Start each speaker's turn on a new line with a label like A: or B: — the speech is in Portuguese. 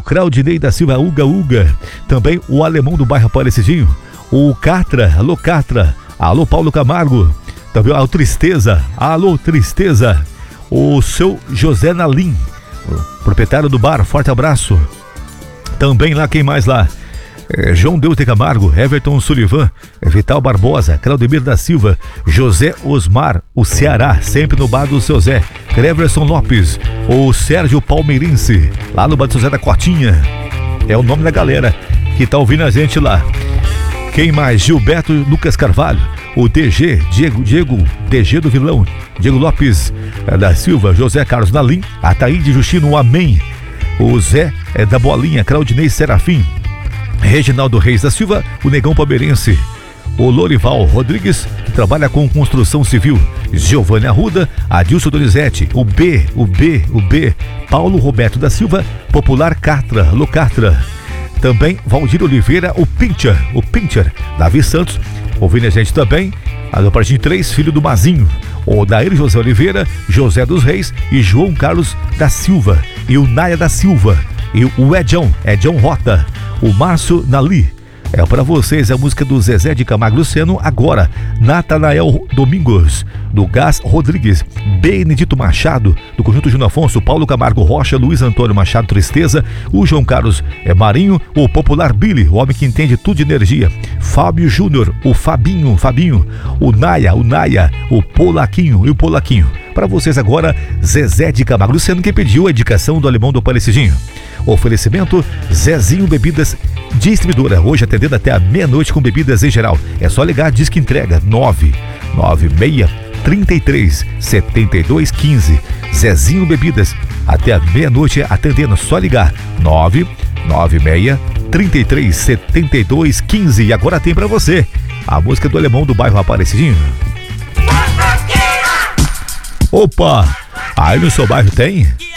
A: Claudinei da Silva, Uga Uga. Também o Alemão do bairro Aparecidinho. O Catra, alô Catra. Alô Paulo Camargo. Também o Tristeza, alô Tristeza. O seu José Nalim, proprietário do bar, forte abraço. Também lá, quem mais lá? João Deus de Camargo, Everton Sullivan, Vital Barbosa, Claudemir da Silva, José Osmar, o Ceará, sempre no bar do seu Zé, Cleverson Lopes, o Sérgio Palmeirense, lá no bar do seu Zé da Cotinha. É o nome da galera que tá ouvindo a gente lá. Quem mais? Gilberto Lucas Carvalho, o DG, Diego DG do Vilão, Diego Lopes da Silva, José Carlos Nalim, Ataíde Justino, Amém, o Zé da Bolinha, Claudinei Serafim, Reginaldo Reis da Silva, o Negão Palmeirense, o Lorival Rodrigues, que trabalha com construção civil, Giovanni Arruda, Adilson Donizete, o B, Paulo Roberto da Silva, Popular Catra, Locatra. Também Valdir Oliveira, o Pincher, Davi Santos, ouvindo a gente também, a partir de 3, filho do Mazinho, o Daír José Oliveira, José dos Reis e João Carlos da Silva, e o Naia da Silva, e o Edson Rota, o Márcio Nali. É para vocês a música do Zezé de Camargo Luciano, agora, Natanael Domingos, do Gás Rodrigues, Benedito Machado, do Conjunto Júnior Afonso, Paulo Camargo Rocha, Luiz Antônio Machado Tristeza, o João Carlos Marinho, o Popular Billy, o homem que entende tudo de energia, Fábio Júnior, o Fabinho, o Naia, o Polaquinho e o Polaquinho. Para vocês agora, Zezé de Camargo Luciano, que pediu a indicação do Alemão do Aparecidinho. Oferecimento Zezinho Bebidas Distribuidora, hoje atendendo até a meia-noite com bebidas em geral. É só ligar, diz que entrega 996 33 72 15. Zezinho Bebidas, até a meia-noite atendendo, só ligar 996 33 72 15. E agora tem pra você a música do Alemão do bairro Aparecidinho. Opa, aí no seu bairro tem?